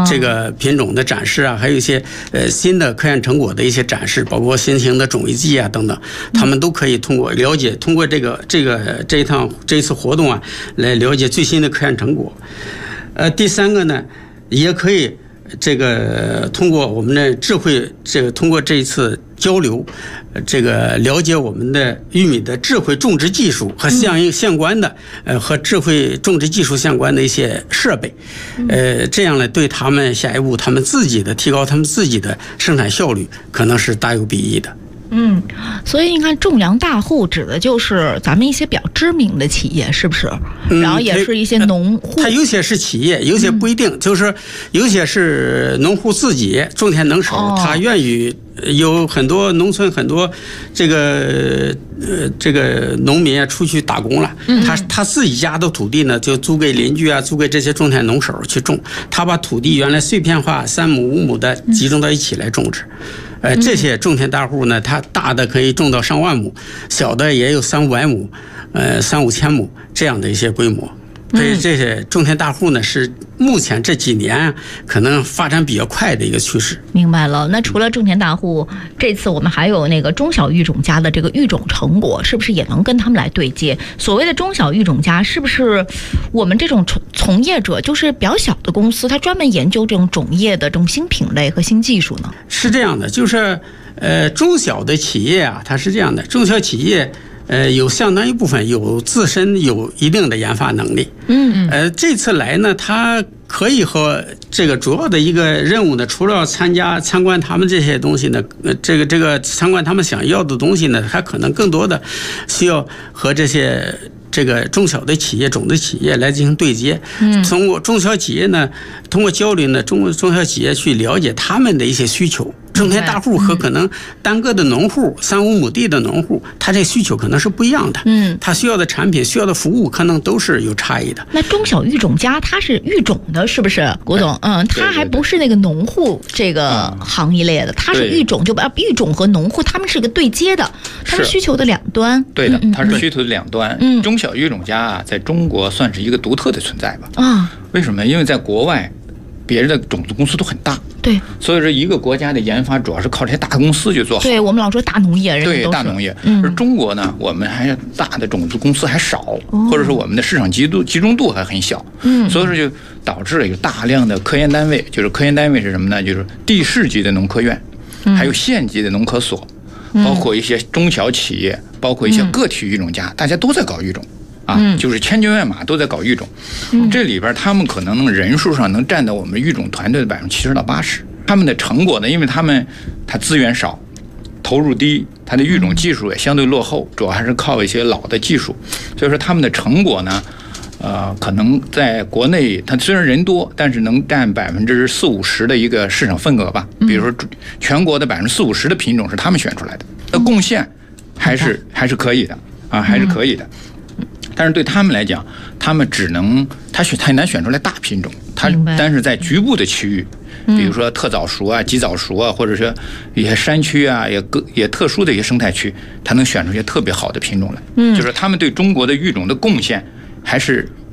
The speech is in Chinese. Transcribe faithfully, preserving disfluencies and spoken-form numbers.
这个品种的展示啊，还有一些呃新的科研成果的一些展示，包括新型的种益剂啊等等，他们都可以通过了解，通过这个这个这一趟这一次活动啊，来了解最新的科研成果。呃，第三个呢，也可以这个通过我们的智慧，这个通过这一次交流，这个了解我们的玉米的智慧种植技术和相应相关的呃和智慧种植技术相关的一些设备，呃，这样呢对他们下一步他们自己的提高他们自己的生产效率可能是大有裨益的。 嗯，所以你看，种粮大户指的就是咱们一些比较知名的企业，是不是？ 嗯、 然后也是一些农户。 它有些是企业，有些不一定，嗯、就是有些是农户自己种田能手，哦、他愿意有很多农村很多这个呃这个农民啊出去打工了，嗯、他他自己家的土地呢就租给邻居啊，租给这些种田农手去种，他把土地原来碎片化三亩五亩的集中到一起来种植。嗯呃，这些种田大户呢，他大的可以种到上万亩，小的也有三五百亩，呃，三五千亩这样的一些规模。所以这些种田大户呢，是目前这几年可能发展比较快的一个趋势。 明白了。那除了种田大户，这次我们还有那个中小育种家的这个育种成果，是不是也能跟他们来对接？所谓的中小育种家，是不是我们这种从从业者，就是比较小的公司，他专门研究这种种业的这种新品类和新技术呢？ 是这样的，就是呃，中小的企业啊，它是这样的，中小企业。呃，有相当一部分有自身有一定的研发能力，嗯嗯，呃，这次来呢，他可以和这个主要的一个任务呢，除了参加参观他们这些东西呢，呃，这个这个参观他们想要的东西呢，还可能更多的需要和这些这个中小的企业、种子企业来进行对接。嗯，通过中小企业呢，通过交流呢，中中小企业去了解他们的一些需求。种田大户和可能单个的农户，三五亩地的农户，他这需求可能是不一样的。嗯，他需要的产品、需要的服务可能都是有差异的。 那中小育种家他是育种的，是不是，郭总？嗯，他还不是那个农户这个行业类的，他是育种，就把育种和农户他们是一个对接的，他是需求的两端。 对的，它是需求的两端。嗯，中小育种家啊，在中国算是一个独特的存在吧。啊，为什么？因为在国外，别人的种子公司都很大。对，所以说一个国家的研发主要是靠这些大公司去做好。 对，我们老说大农业，人对大农业。嗯，而中国呢，我们还大的种子公司还少，哦、或者说我们的市场集度集中度还很小。嗯，所以说就导致了有大量的科研单位，就是科研单位是什么呢？就是地市级的农科院，还有县级的农科所，嗯、包括一些中小企业，包括一些个体育种家，嗯、大家都在搞育种。啊，就是千军万马都在搞育种，嗯、这里边他们可能能人数上能占到我们育种团队的百分之七十到八十。他们的成果呢，因为他们他资源少，投入低，他的育种技术也相对落后，主要还是靠一些老的技术，所以说他们的成果呢，呃，可能在国内它虽然人多，但是能占百分之四五十的一个市场份额吧。比如说全国的百分之四五十的品种是他们选出来的，那贡献还是还是可以的啊，还是可以的。但是对他们来讲，他们只能他选很难选出来大品种，他但是在局部的区域，比如说特早熟啊、极早熟啊，或者说一些山区啊，也各也特殊的一些生态区，他能选出一些特别好的品种来。嗯，就是他们对中国的育种的贡献还是